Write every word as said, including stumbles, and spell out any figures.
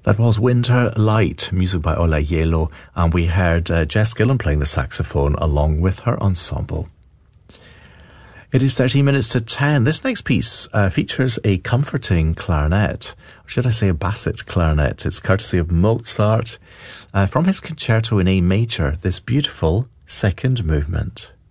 That was Winter Light, music by Ola Yelo, and we heard uh, Jess Gillen playing the saxophone along with her ensemble. It is thirteen minutes to ten. This next piece uh, features a comforting clarinet, or should I say a basset clarinet. It's courtesy of Mozart uh, from his concerto in A major, this beautiful second movement.